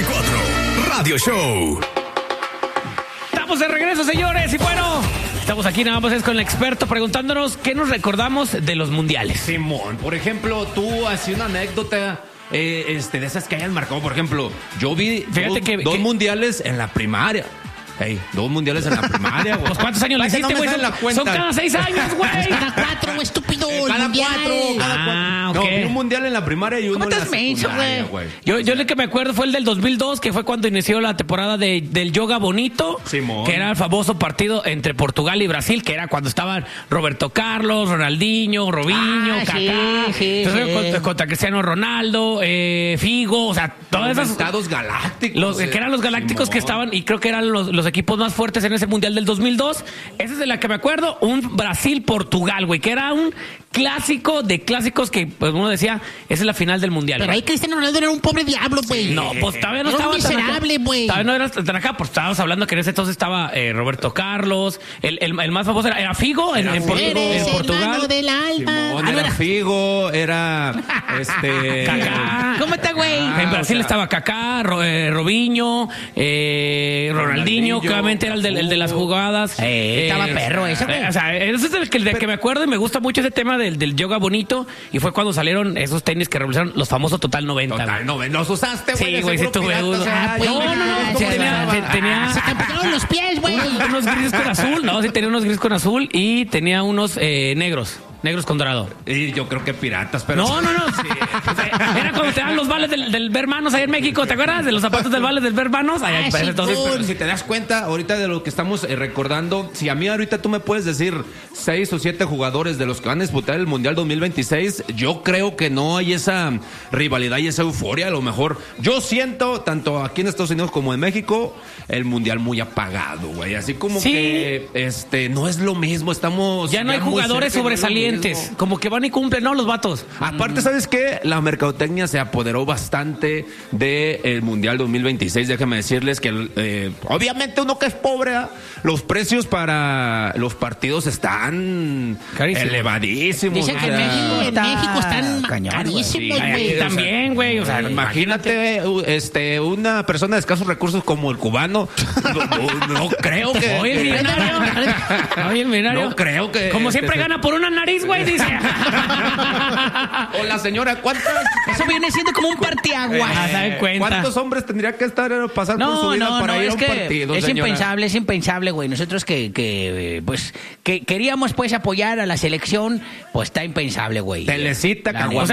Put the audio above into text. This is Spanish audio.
Radio Show. Estamos de regreso, señores, y bueno, estamos aquí nada más es con el experto preguntándonos qué nos recordamos de los mundiales. Simón, por ejemplo, tú hacías una anécdota de esas que hayan marcado. Por ejemplo, yo vi dos mundiales en la primaria. Hey, 2 mundiales en la primaria, güey. Pues ¿cuántos años le hiciste, güey? Son cada 6 años, güey. Cada 4, estúpido. Cada 4. Ok. No, vi un mundial en la primaria y uno en la secundaria, güey. Yo el que me acuerdo fue el del 2002, que fue cuando inició la temporada del Yoga Bonito, Simón. Que era el famoso partido entre Portugal y Brasil, que era cuando estaban Roberto Carlos, Ronaldinho, Robinho, Kaká, entonces, contra Cristiano Ronaldo, Figo, o sea, todos esos estados galácticos. que eran los galácticos, Simón, que estaban, y creo que eran los equipos más fuertes en ese mundial del 2002. Ese es de la que me acuerdo, un Brasil-Portugal, güey, que era un clásico de clásicos que, pues, uno decía, esa es la final del mundial. Pero güey. ahí Cristiano Ronaldo era un pobre diablo, güey. No, pues todavía no era estaba un miserable, güey. Todavía no era tan acá, pues estábamos hablando que en ese entonces estaba Roberto Carlos, el más famoso era Figo en Portugal. Del alma. Simón, era Figo, era Kaká. ¿Cómo está, güey? En Brasil estaba Kaká, Robinho, Ronaldinho, que obviamente era el de las jugadas. Estaba perro ese, güey. O sea, ese es el que me acuerdo y me gusta mucho ese tema del yoga bonito. Y fue cuando salieron esos tenis que revolucionaron los famosos Total 90. Total 90. ¿Los usaste, güey? Sí, güey, sí tuve uno. Tenía... Se te amputaron los pies, güey. Unos grises con azul. No, sí tenía unos grises con azul y tenía unos negros con dorado. Y yo creo que piratas, pero... No. Sí. O sea, era cuando te dan los vales del Vermanos allá en México, ¿te acuerdas? De los zapatos del vales del Vermanos. Entonces, pero si te das cuenta, ahorita de lo que estamos recordando, si a mí ahorita tú me puedes decir 6 o 7 jugadores de los que van a disputar el Mundial 2026, yo creo que no hay esa rivalidad y esa euforia. A lo mejor yo siento, tanto aquí en Estados Unidos como en México, el Mundial muy apagado, güey. Así como que no es lo mismo, estamos... Ya no hay jugadores sobresalientes. Como que van y cumplen, ¿no? Los vatos. Aparte, ¿sabes qué? La mercadotecnia se apoderó bastante del Mundial 2026. Déjame decirles que obviamente uno que es pobre, los precios para los partidos están elevadísimos. Dicen que en México están carísimos, güey. También, güey. O sea, imagínate una persona de escasos recursos como el cubano. No creo que... Oye, el millonario. No creo que... Como siempre gana por una nariz, güey, dice. O la señora, ¿cuántas? Eso viene siendo como un partiaguas. ¿Cuántos hombres tendría que estar pasando por su vida para ir a un partido, es señora? impensable, güey. Nosotros que queríamos, pues, apoyar a la selección, pues está impensable, güey. Telecita, O sea,